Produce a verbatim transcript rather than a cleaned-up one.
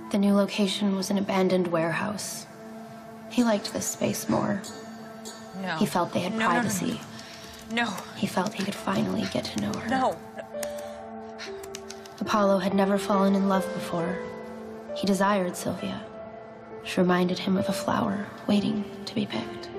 The new location was an abandoned warehouse. He liked this space more. No. He felt they had no, privacy. No, no, no. He felt he could finally get to know her. No. Apollo had never fallen in love before. He desired Sylvia. She reminded him of a flower waiting to be picked.